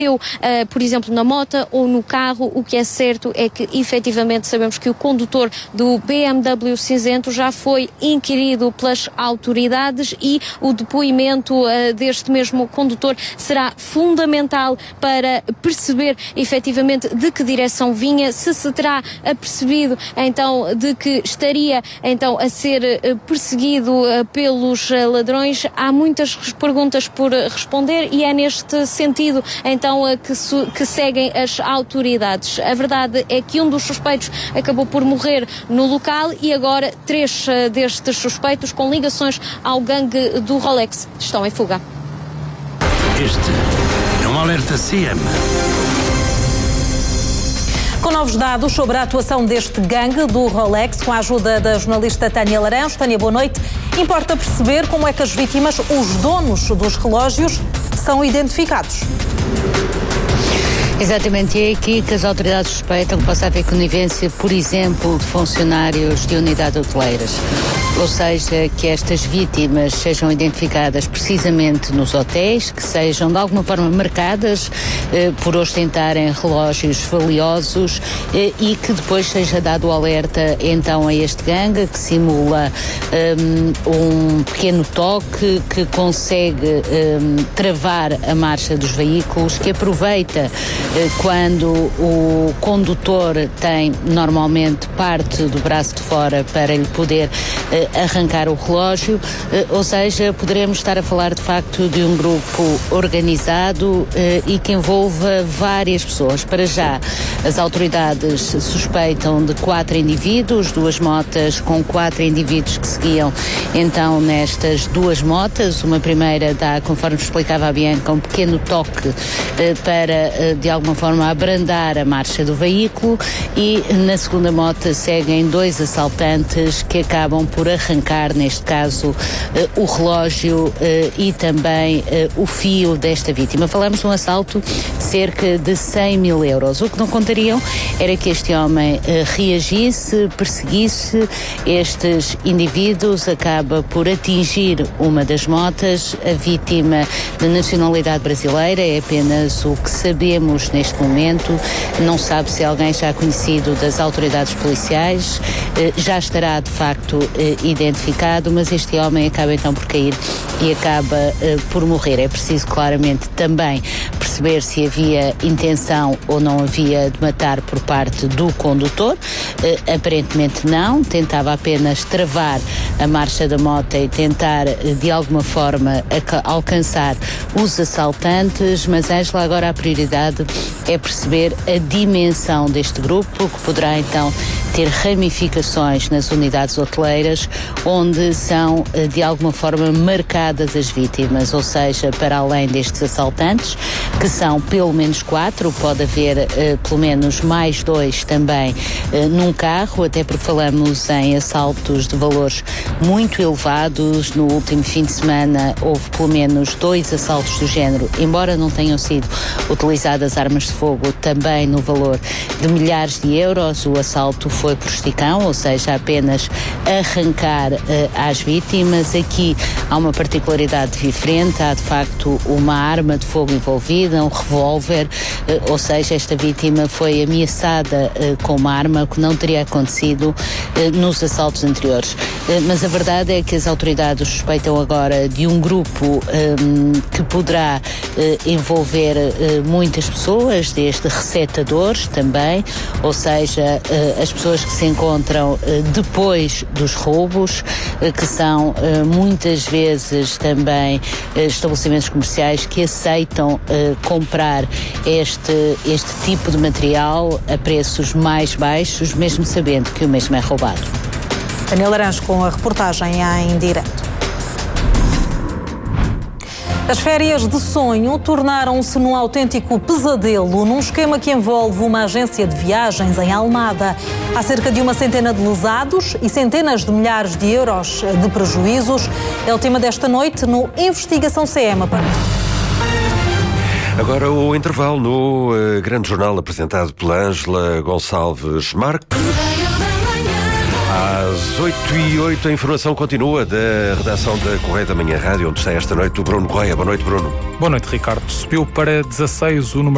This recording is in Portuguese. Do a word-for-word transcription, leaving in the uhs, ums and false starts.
Uh, por exemplo, na moto ou no carro. O que é certo é que efetivamente sabemos que o condutor do B M W cinzento já foi inquirido pelas autoridades e o depoimento uh, deste mesmo condutor será fundamental para perceber efetivamente de que direção vinha, se se terá apercebido então de que estaria então a ser uh, perseguido uh, pelos uh, ladrões. Há muitas perguntas por responder e é neste sentido então Que, que seguem as autoridades. A verdade é que um dos suspeitos acabou por morrer no local e agora três uh, destes suspeitos com ligações ao gangue do Rolex estão em fuga. Este é um alerta C M. Com novos dados sobre a atuação deste gangue do Rolex, com a ajuda da jornalista Tânia Laranjo. Tânia, boa noite. Importa perceber como é que as vítimas, os donos dos relógios, são identificados. Exatamente, e é aqui que as autoridades suspeitam que possa haver conivência, por exemplo, de funcionários de unidades hoteleiras. Ou seja, que estas vítimas sejam identificadas precisamente nos hotéis, que sejam de alguma forma marcadas eh, por ostentarem relógios valiosos eh, e que depois seja dado o alerta então a este gangue que simula um, um pequeno toque, que consegue um, travar a marcha dos veículos, que aproveita quando o condutor tem normalmente parte do braço de fora para lhe poder eh, arrancar o relógio, eh, ou seja, poderemos estar a falar de facto de um grupo organizado eh, e que envolva várias pessoas. Para já, as autoridades suspeitam de quatro indivíduos, duas motas com quatro indivíduos que seguiam então nestas duas motas. Uma primeira dá, conforme explicava a Bianca, um pequeno toque eh, para eh, de alguma forma a abrandar a marcha do veículo, e na segunda moto seguem dois assaltantes que acabam por arrancar, neste caso, uh, o relógio uh, e também uh, o fio desta vítima. Falamos de um assalto de cerca de cem mil euros. O que não contariam era que este homem uh, reagisse, perseguisse estes indivíduos, acaba por atingir uma das motas. A vítima de nacionalidade brasileira, é apenas o que sabemos neste momento, não sabe se alguém já conhecido das autoridades policiais, eh, já estará de facto eh, identificado, mas este homem acaba então por cair e acaba eh, por morrer. É preciso claramente também perceber se havia intenção ou não havia de matar por parte do condutor. Eh, aparentemente não, tentava apenas travar a marcha da moto e tentar eh, de alguma forma alcançar os assaltantes, mas Ângela, agora a prioridade é perceber a dimensão deste grupo, que poderá então ter ramificações nas unidades hoteleiras, onde são de alguma forma marcadas as vítimas, ou seja, para além destes assaltantes, que são pelo menos quatro, pode haver uh, pelo menos mais dois também uh, num carro, até porque falamos em assaltos de valores muito elevados. No último fim de semana houve pelo menos dois assaltos do género, embora não tenham sido utilizadas armas de fogo, também no valor de milhares de euros. O assalto foi por esticão, ou seja, apenas arrancar uh, às vítimas. Aqui há uma particularidade diferente, há de facto uma arma de fogo envolvida, um revólver, uh, ou seja, esta vítima foi ameaçada uh, com uma arma, que não teria acontecido uh, nos assaltos anteriores. Uh, mas a verdade é que as autoridades suspeitam agora de um grupo um, que poderá uh, envolver uh, muitas pessoas, desde recetadores também, ou seja, uh, as pessoas que se encontram uh, depois dos roubos, uh, que são uh, muitas vezes também uh, estabelecimentos comerciais que aceitam uh, comprar este, este tipo de material a preços mais baixos, mesmo sabendo que o mesmo é roubado. Tânia Laranjo com a reportagem em direto. As férias de sonho tornaram-se num autêntico pesadelo, num esquema que envolve uma agência de viagens em Almada. Há cerca de uma centena de lesados e centenas de milhares de euros de prejuízos. É o tema desta noite no Investigação C M. Agora o intervalo no uh, grande jornal apresentado pela Ângela Gonçalves Marques. Às oito e oito a informação continua da redação da Correio da Manhã Rádio, onde está esta noite o Bruno Correia. Boa noite, Bruno. Boa noite, Ricardo. Subiu para dezasseis o número